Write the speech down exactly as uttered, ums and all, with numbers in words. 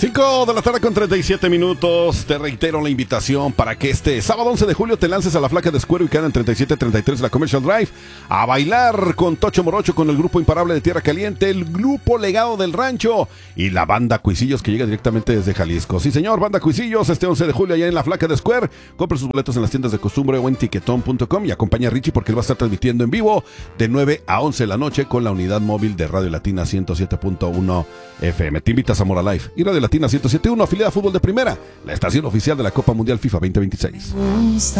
cinco de la tarde con treinta y siete minutos. Te reitero la invitación para que este sábado once de julio te lances a la Flaca de Escuero y quedan en treinta y siete treinta y tres la Commercial Drive a bailar con Tocho Morocho, con el grupo Imparable de Tierra Caliente, el grupo Legado del Rancho y la banda Cuisillos que llega directamente desde Jalisco. Sí señor, banda Cuisillos, este once de julio allá en la Flaca de Square. Compre sus boletos en las tiendas de costumbre o en tiquetón punto com y acompaña a Richie porque él va a estar transmitiendo en vivo de nueve a once de la noche con la unidad móvil de Radio Latina ciento siete punto uno F M. Te invita a Zamora Live y Radio Latina ciento siete punto uno, afiliada a Fútbol de Primera, la estación oficial de la Copa Mundial FIFA veinte veintiséis.